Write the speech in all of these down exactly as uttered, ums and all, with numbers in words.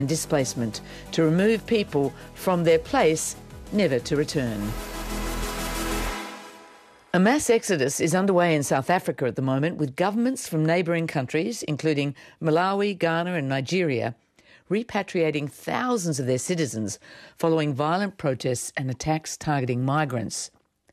displacement to remove people from their place, never to return. A mass exodus is underway in South Africa at the moment, with governments from neighbouring countries, including Malawi, Ghana and Nigeria, repatriating thousands of their citizens following violent protests and attacks targeting migrants.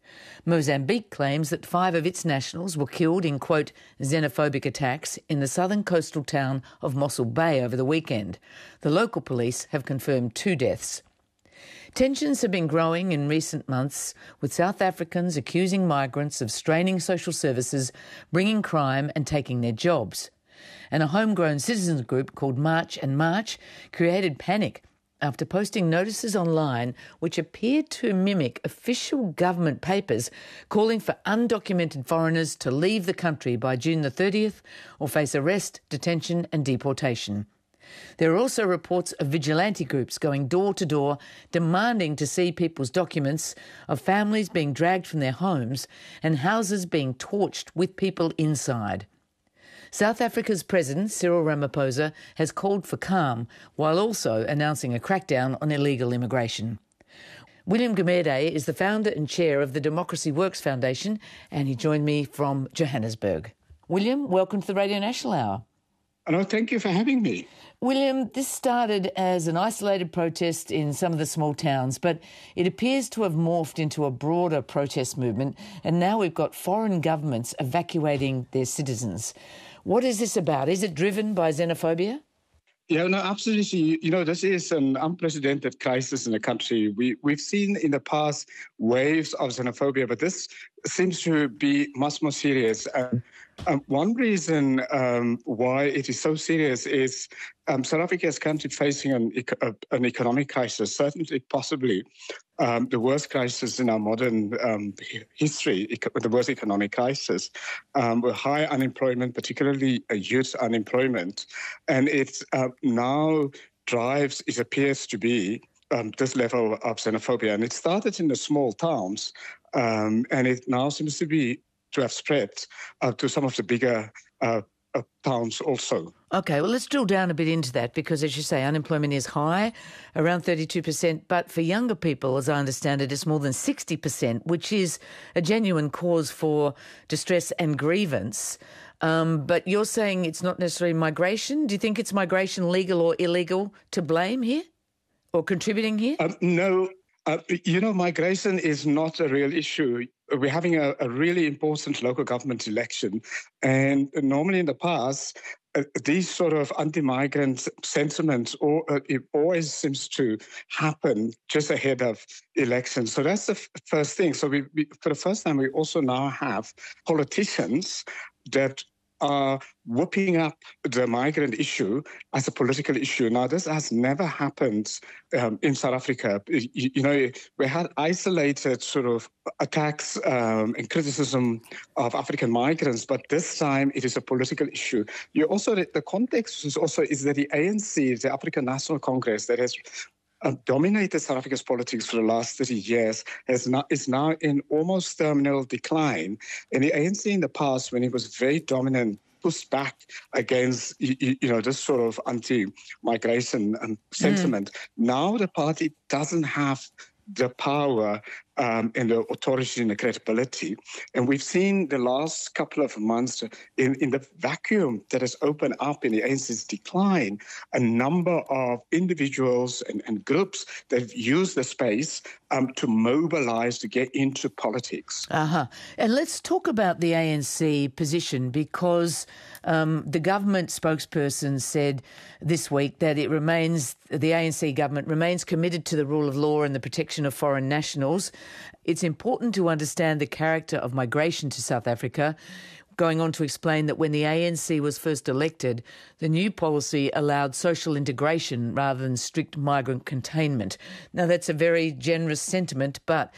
Mozambique claims that five of its nationals were killed in, quote, xenophobic attacks in the southern coastal town of Mossel Bay over the weekend. The local police have confirmed two deaths. Tensions have been growing in recent months, with South Africans accusing migrants of straining social services, bringing crime and taking their jobs. And a homegrown citizens group called March and March created panic after posting notices online which appeared to mimic official government papers calling for undocumented foreigners to leave the country by June the thirtieth or face arrest, detention and deportation. There are also reports of vigilante groups going door to door demanding to see people's documents, of families being dragged from their homes and houses being torched with people inside. South Africa's President, Cyril Ramaphosa, has called for calm while also announcing a crackdown on illegal immigration. William Gumede is the founder and chair of the Democracy Works Foundation, and he joined me from Johannesburg. William, welcome to the Radio National Hour. Hello, thank you for having me. William, this started as an isolated protest in some of the small towns, but it appears to have morphed into a broader protest movement, and now we've got foreign governments evacuating their citizens. What is this about? Is it driven by xenophobia? Yeah, no, absolutely. You, you know, this is an unprecedented crisis in the country. We, we've seen in the past waves of xenophobia, but this seems to be much more serious. Um, um, one reason um, why it is so serious is um, South Africa is currently facing an, uh, an economic crisis, certainly possibly um, the worst crisis in our modern um, history, eco- the worst economic crisis, um, with high unemployment, particularly uh, youth unemployment. And it uh, now drives, it appears to be, Um, this level of xenophobia. And it started in the small towns, um, and it now seems to be to have spread uh, to some of the bigger uh, uh, towns also. OK, well, let's drill down a bit into that because, as you say, unemployment is high, around thirty-two percent. But for younger people, as I understand it, it's more than sixty percent, which is a genuine cause for distress and grievance. Um, but you're saying it's not necessarily migration. Do you think it's migration, legal or illegal, to blame here? Or contributing here? Um, no, uh, you know, migration is not a real issue. We're having a, a really important local government election. And normally in the past, uh, these sort of anti-migrant sentiments or, uh, it always seems to happen just ahead of elections. So that's the f- first thing. So we, we, for the first time, we also now have politicians that are whooping up the migrant issue as a political issue. Now, this has never happened um, in South Africa. You, you know, we had isolated sort of attacks um, and criticism of African migrants, but this time it is a political issue. You also, the context is also is that the A N C, the African National Congress, that has Uh, dominated South Africa's politics for the last thirty years, has not, is now in almost terminal decline. And the A N C in the past, when it was very dominant, pushed back against, you, you know, this sort of anti-migration um, sentiment. Mm. Now the party doesn't have the power um, and the authority and the credibility. And we've seen the last couple of months in, in the vacuum that has opened up in the A N C's decline, a number of individuals and, and groups that have used the space um, to mobilize, to get into politics. Uh-huh. And let's talk about the A N C position because um, the government spokesperson said this week that it remains, the A N C government remains committed to the rule of law and the protection of foreign nationals. It's important to understand the character of migration to South Africa, going on to explain that when the A N C was first elected, the new policy allowed social integration rather than strict migrant containment. Now, that's a very generous sentiment, but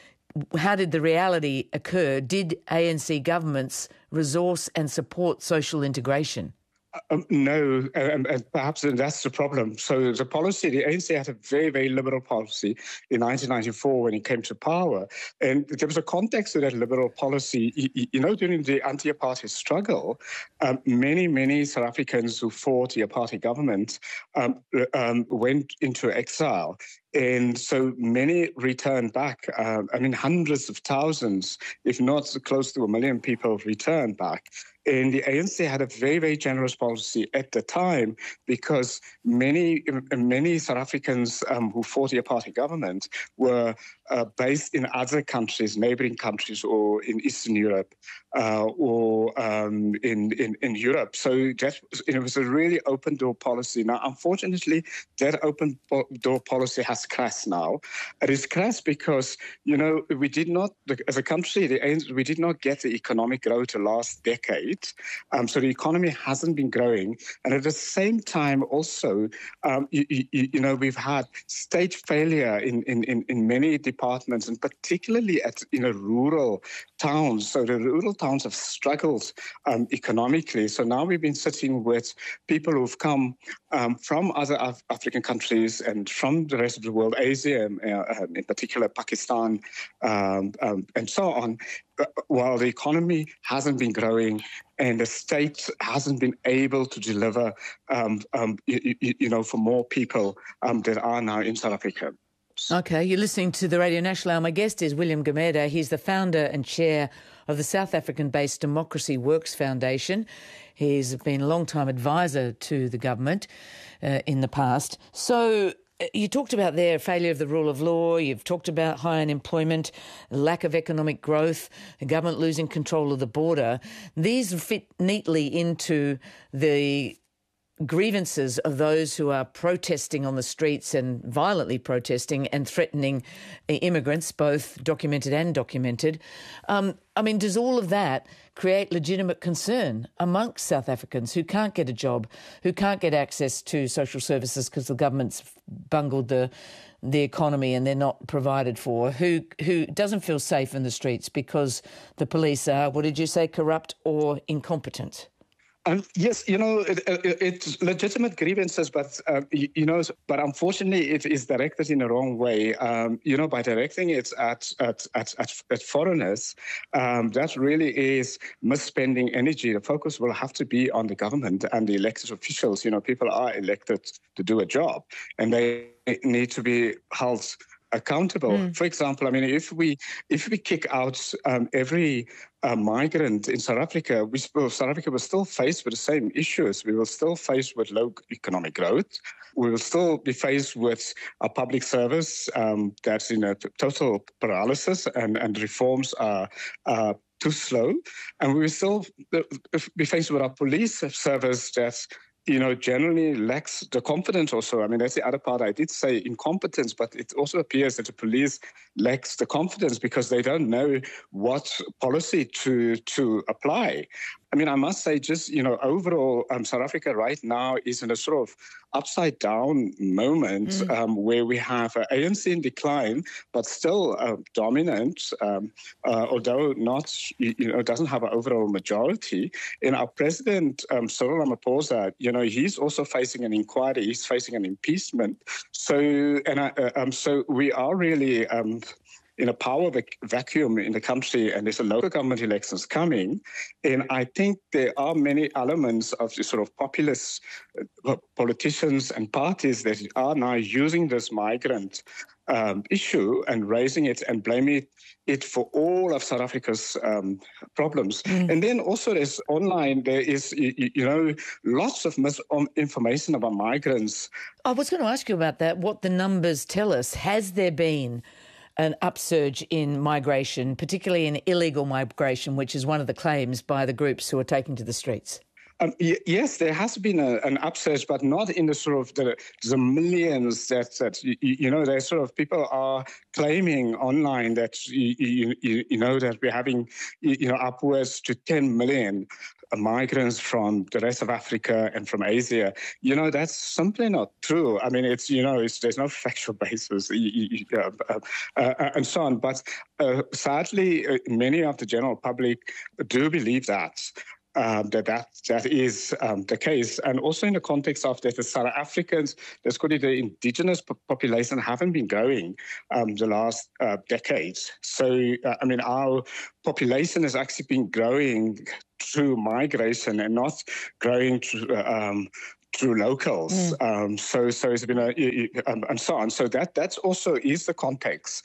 how did the reality occur? Did A N C governments resource and support social integration? Um, no, and, and perhaps that's the problem. So the policy, the A N C had a very, very liberal policy in nineteen ninety-four when it came to power. And there was a context to that liberal policy. You, you know, during the anti-apartheid struggle, um, many, many South Africans who fought the apartheid government um, um, went into exile. And so many returned back. Uh, I mean, hundreds of thousands, if not close to a million people returned back. And the A N C had a very, very generous policy at the time because many, many South Africans um, who fought the apartheid government were uh, based in other countries, neighboring countries, or in Eastern Europe, uh, or um, in, in in Europe. So that was, it was a really open door policy. Now, unfortunately, that open door policy has crashed now. It is crashed because, you know, we did not, as a country, the A N C, we did not get the economic growth the last decade. Um, so the economy hasn't been growing. And at the same time, also, um, you, you, you know, we've had state failure in, in, in many departments, and particularly at, you know, rural towns. So the rural towns have struggled um, economically. So now we've been sitting with people who've come um, from other Af- African countries and from the rest of the world, Asia, uh, in particular Pakistan, um, um, and so on, while the economy hasn't been growing and the state hasn't been able to deliver, um, um, you, you know, for more people um, that are now in South Africa. Okay, you're listening to the Radio National Hour. My guest is William Gumede. He's the founder and chair of the South African-based Democracy Works Foundation. He's been a long-time advisor to the government uh, in the past. So you talked about their failure of the rule of law. You've talked about high unemployment, lack of economic growth, the government losing control of the border. These fit neatly into the grievances of those who are protesting on the streets and violently protesting and threatening immigrants, both documented and undocumented. Um, I mean, does all of that create legitimate concern amongst South Africans who can't get a job, who can't get access to social services because the government's bungled the the economy and they're not provided for, who who doesn't feel safe in the streets because the police are, what did you say, corrupt or incompetent? Um, yes, you know, it, it, it's legitimate grievances, but, uh, you, you know, but unfortunately it is directed in the wrong way. Um, you know, by directing it at at, at, at, at foreigners, um, that really is misspending energy. The focus will have to be on the government and the elected officials. You know, people are elected to do a job and they need to be held accountable. Mm. For example, I mean, if we if we kick out um, every uh, migrant in South Africa, we will, South Africa will still face with the same issues. We will still face with low economic growth. We will still be faced with a public service um, that's in a total paralysis, and, and reforms are uh, too slow. And we will still be faced with our police service that's, you know, generally lacks the confidence also. I mean, that's the other part. I did say incompetence, but it also appears that the police lacks the confidence because they don't know what policy to to apply. I mean, I must say just, you know, overall, um, South Africa right now is in a sort of upside down moment mm. um, where we have an A N C in decline, but still uh, dominant, um, uh, although not, you know, doesn't have an overall majority. And our president, um, Cyril Ramaphosa, you know, he's also facing an inquiry, he's facing an impeachment. So, and I, uh, um, so we are really Um, in a power vac- vacuum in the country, and there's a local government elections coming. And I think there are many elements of the sort of populist uh, politicians and parties that are now using this migrant um, issue and raising it and blaming it, it for all of South Africa's um, problems. Mm. And then also there's online, there is, you, you know, lots of misinformation about migrants. I was going to ask you about that, what the numbers tell us. Has there been an upsurge in migration, particularly in illegal migration, which is one of the claims by the groups who are taking to the streets? Um, y- yes, there has been a, an upsurge, but not in the sort of the, the millions that, that you, you know, there's sort of people are claiming online that, you, you, you know, that we're having, you know, upwards to ten million migrants from the rest of Africa and from Asia. You know, that's simply not true. I mean, it's, you know, it's, there's no factual basis uh, uh, uh, and so on. But uh, sadly, uh, many of the general public do believe that. um, that, that that is um, the case. And also in the context of that the South Africans, let's call it the indigenous population, haven't been growing um, the last uh, decades. So, uh, I mean, our population has actually been growing through migration and not growing through, um, through locals. Mm. Um, so, so it's been a, um, and so on. So that that's also is the context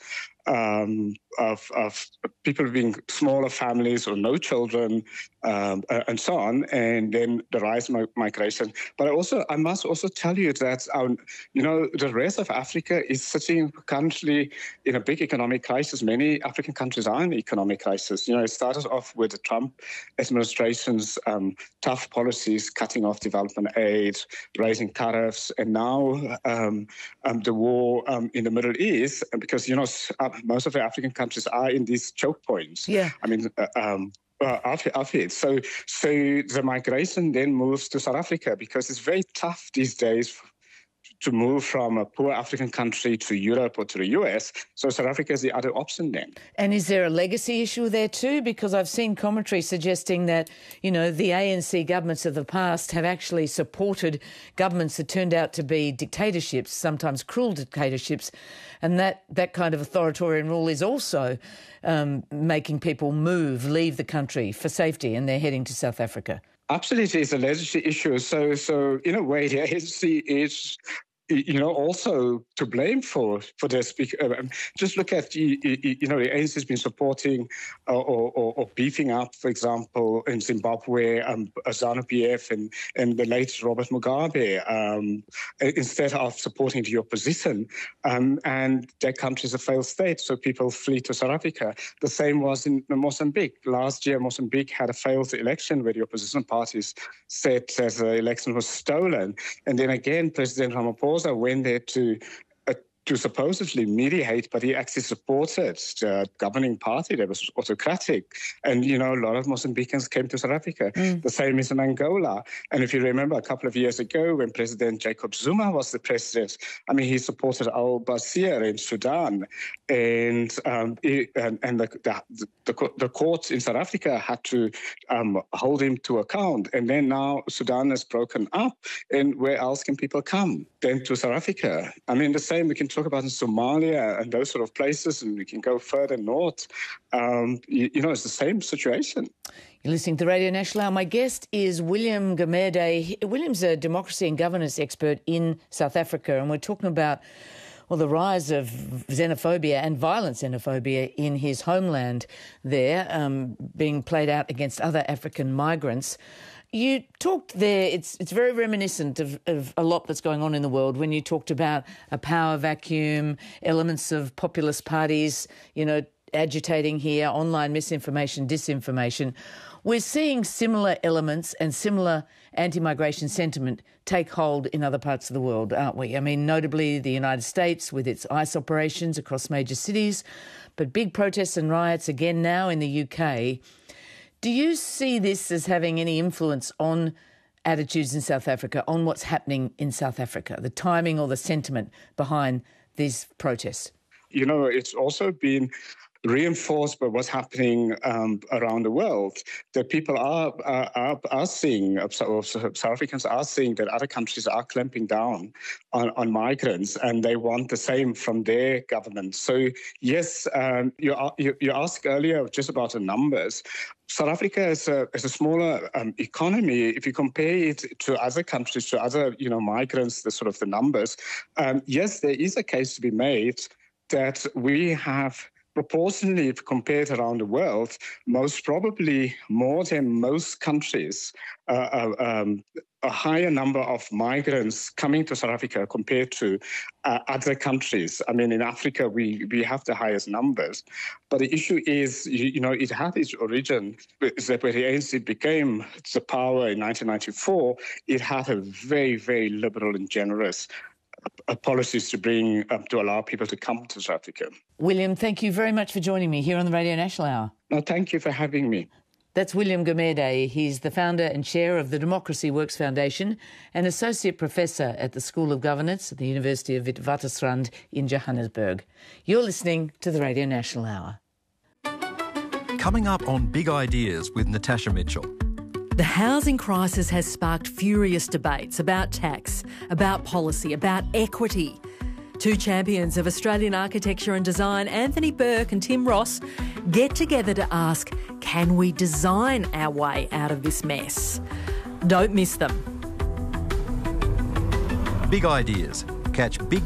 um, of, of people being smaller families or no children, um, and so on, and then the rise of migration. But I also, I must also tell you that, our, you know, the rest of Africa is sitting currently in a big economic crisis. Many African countries are in economic crisis. You know, it started off with the Trump administration's um, tough policies, cutting off development aid, raising tariffs, and now um, um, the war um, in the Middle East, because, you know, most of the African countries are in these choke points. Yeah. I mean, uh, um, uh, of it. So, so the migration then moves to South Africa because it's very tough these days to move from a poor African country to Europe or to the U S. So South Africa is the other option then. And is there a legacy issue there too? Because I've seen commentary suggesting that, you know, the A N C governments of the past have actually supported governments that turned out to be dictatorships, sometimes cruel dictatorships, and that, that kind of authoritarian rule is also um, making people move, leave the country for safety, and they're heading to South Africa. Absolutely, it's a legacy issue. So, so in a way, the A N C is, you know, also to blame for for this. Just look at, you know, the A N C has been supporting uh, or, or, or beefing up, for example, in Zimbabwe, um, ZANU-P F and, and the late Robert Mugabe, um, instead of supporting the opposition. Um, and that country is a failed state, so people flee to South Africa. The same was in Mozambique. Last year, Mozambique had a failed election where the opposition parties said that the election was stolen. And then again, President Ramaphosa went there to uh, to supposedly mediate, but he actually supported the governing party that was autocratic. And, you know, a lot of Mozambicans came to South Africa. Mm. The same is in Angola. And if you remember a couple of years ago when President Jacob Zuma was the president, I mean, he supported al-Bashir in Sudan. And um, he, and, and the, the, the, the courts in South Africa had to um, hold him to account. And then now Sudan is broken up. And where else can people come? Then to South Africa. I mean, the same we can talk about in Somalia and those sort of places, and we can go further north. Um, you, you know, it's the same situation. You're listening to Radio National Hour. My guest is William Gumede. William's a democracy and governance expert in South Africa, and we're talking about, well, the rise of xenophobia and violent xenophobia in his homeland there, um, being played out against other African migrants. You talked there, it's it's very reminiscent of, of a lot that's going on in the world when you talked about a power vacuum, elements of populist parties, you know, agitating here, online misinformation, disinformation. We're seeing similar elements and similar anti-migration sentiment take hold in other parts of the world, aren't we? I mean, notably the United States with its ICE operations across major cities, but big protests and riots again now in the U K. Do you see this as having any influence on attitudes in South Africa, on what's happening in South Africa, the timing or the sentiment behind these protests? You know, it's also been reinforced by what's happening um, around the world, that people are are, are seeing, or South Africans are seeing that other countries are clamping down on, on migrants, and they want the same from their government. So, yes, um, you, you, you asked earlier just about the numbers. South Africa is a, is a smaller um, economy. If you compare it to other countries, to other, you know, migrants, the sort of the numbers, um, yes, there is a case to be made that we have proportionally, if compared around the world, most probably more than most countries, uh, uh, um, a higher number of migrants coming to South Africa compared to uh, other countries. I mean, in Africa, we, we have the highest numbers. But the issue is, you, you know, it had its origin, that when the A N C became the power in nineteen ninety-four, it had a very, very liberal and generous Uh, policies to bring um, to allow people to come to South Africa. William, thank you very much for joining me here on the Radio National Hour. No, thank you for having me. That's William Gumede. He's the founder and chair of the Democracy Works Foundation and associate professor at the School of Governance at the University of Witwatersrand in Johannesburg. You're listening to the Radio National Hour. Coming up on Big Ideas with Natasha Mitchell. The housing crisis has sparked furious debates about tax, about policy, about equity. Two champions of Australian architecture and design, Anthony Burke and Tim Ross, get together to ask, can we design our way out of this mess? Don't miss them. Big Ideas. Catch Big